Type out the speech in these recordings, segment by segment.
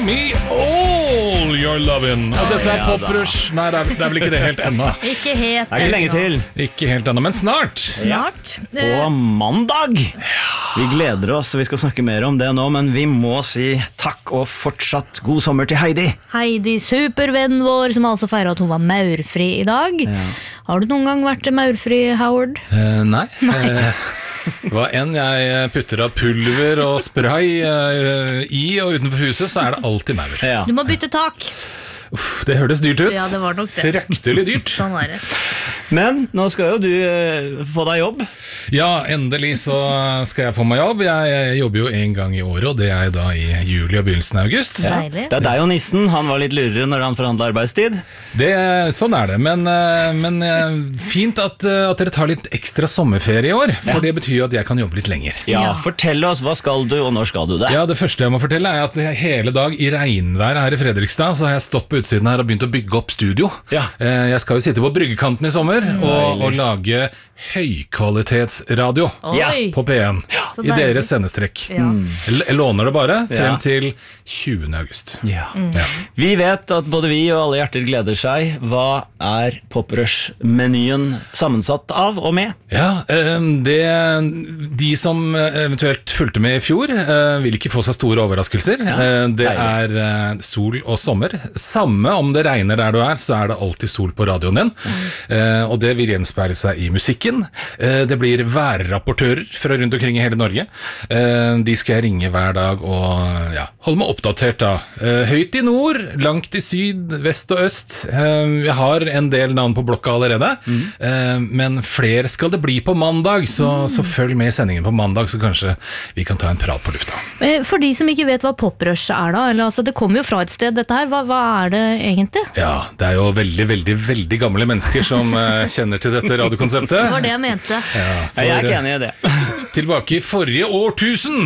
me all your lovin'. Og dette Poprush. Nei, det er vel ikke det helt ennå. Ikke helt. Det er ikke lenge til. Ikke helt ennå, men snart. På mandag. Vi gleder oss, vi skal snakke mer om det nå, men vi må si takk og fortsatt god sommer til Heidi. Heidi, supervennen vår, som altså feirer at hun var maurfri i dag. Har du noen gang vært maurfri, Howard? Nei. Hva enn jeg putter av pulver og spray i og utenfor huset, så er det alltid maur. Du må bytte tak. Det hørtes dyrt ut. Ja, det var nok det. Fryktelig dyrt. Sånn er det. Men nå skal jo du få deg jobb. Ja, endelig så skal jeg få meg jobb. Jeg jobber jo en gang i året, og det er da i juli og begynnelsen av august. Deilig. Det er deg og nissen, han var litt lurere når han forhandlet arbeidstid. Sånn er det, men fint at dere tar litt ekstra sommerferie i år, for det betyr jo at jeg kan jobbe litt lenger. Ja, fortell oss, hva skal du, og når skal du det? Ja, det første jeg må fortelle er at hele dag i regnvær her i Fredrikstad, så har jeg stått på utsiden her og begynt å bygge opp studio. Jeg skal jo sitte på bryggekanten i sommer og lage høykvalitetsradio på P1 i deres sendestrekk. Jeg låner det bare frem til 20. august. Vi vet at både vi og alle hjerter gleder seg. Hva er Poprush-menyen sammensatt av og med? Ja, de som eventuelt fulgte med i fjor vil ikke få seg store overraskelser. Det er sol og sommer. Samme om det regner der du er, så er det alltid sol på radioen din. Og det vil gjenspeile seg i musikken. Det blir værrapportører fra rundt omkring i hele Norge. De skal jeg ringe hver dag og holde meg oppdatert da. Høyt i nord, langt i syd, vest og øst. Jeg har en del navn på blokka allerede, men flere skal det bli på mandag, så følg med i sendingen på mandag, så kanskje vi kan ta en prat på lufta. For de som ikke vet hva Poprush er da, eller, altså, det kommer jo fra et sted dette her, hva er det egentlig? Ja, det er jo veldig, veldig, veldig gamle mennesker som kjenner til dette radiokonseptet. Det var det jeg mente. Jeg er ikke enig i det. Tilbake i forrige årtusen,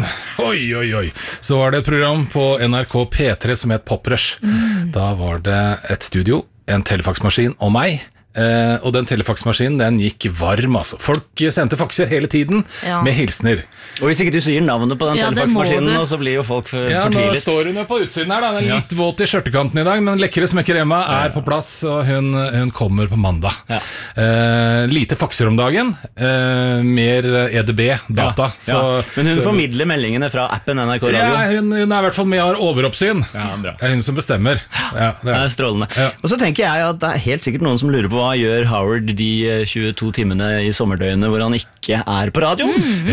så var det et program på NRK P3 som het Poprush. Da var det et studio, en telefaksmaskin og meg. Og den telefaksmaskinen, den gikk varm, altså. Folk sendte fakser hele tiden med hilsner. Og hvis ikke du sier navnet på den telefaksmaskinen, så blir jo folk fortvilet. Nå står hun jo på utsiden her da. Den er litt våt i skjørtekanten i dag, men lekre smekker Emma er på plass, og hun kommer på mandag. Lite fakser om dagen, mer EDB-data. Men hun formidler meldingene fra appen NRK Radio. Ja, hun er i hvert fall med og har overoppsyn. Det er hun som bestemmer. Det er strålende. Og så tenker jeg at det er helt sikkert noen som lurer på hva gjør Howard de 22 timene i sommerdøgnet hvor han ikke er på radio?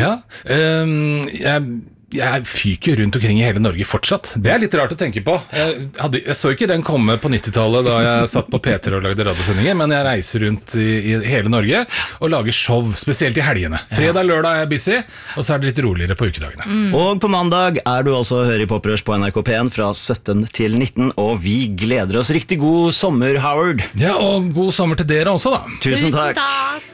Jeg fyker rundt omkring i hele Norge fortsatt. Det er litt rart å tenke på. Jeg så ikke den komme på 90-tallet da jeg satt på P3 og lagde radiosendinger, men jeg reiser rundt i hele Norge og lager show, spesielt i helgene. Fredag, lørdag er jeg busy, og så er det litt roligere på ukedagene. Og på mandag er du altså å høre i Poprush på NRK P1 fra 17 til 19, og vi gleder oss. Riktig god sommer, Howard. Ja, og god sommer til dere også da. Tusen takk.